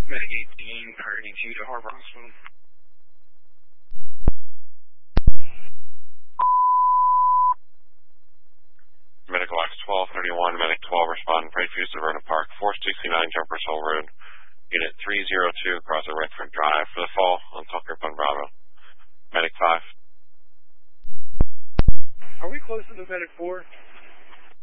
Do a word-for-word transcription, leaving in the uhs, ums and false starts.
Medic eighteen, hurting you to Harbor Hospital. Medical X twelve thirty-one, Medic twelve responding, Freightview, Severna Park, four sixty-nine Jumpers Hill Road, Unit three oh two, across the Redford Drive, for the fall on Tucker Pun Bravo. Medic five. Are we close to the Medic four?